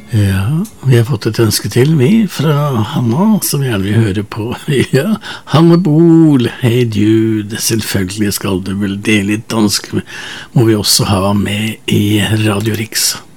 Ja, vi har fått et ønske til, vi, fra Hanna, som gjerne vil høre på. Ja, Hanne Bol, Hey Jude, selvfølgelig skal du vel det litt dansk, må vi også ha med i Radio Riks.